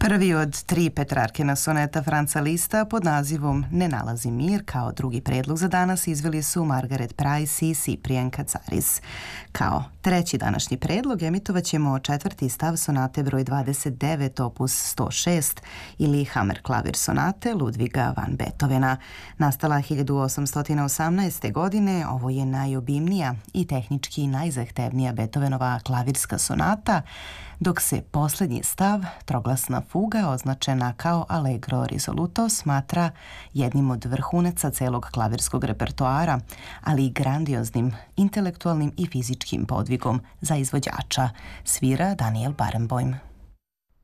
Prvi od 3 Petrarkina soneta Franca Lista pod nazivom Ne nalazi mir kao drugi predlog za danas izveli su Margaret Price i Cyprian Katsaris. Kao treći današnji predlog emitovaćemo 4. stav sonate broj 29 opus 106 ili Hammerklavir sonate Ludviga van Beethovena. Nastala 1818. godine, ovo je najobimnija i tehnički najzahtevnija Beethovenova klavirska sonata, dok se posljednji stav, troglasna fuga označena kao Allegro risoluto, smatra jednim od vrhunaca celog klavirskog repertoara, ali i grandioznim, intelektualnim i fizičkim podvigom za izvođača, svira Daniel Barenboim.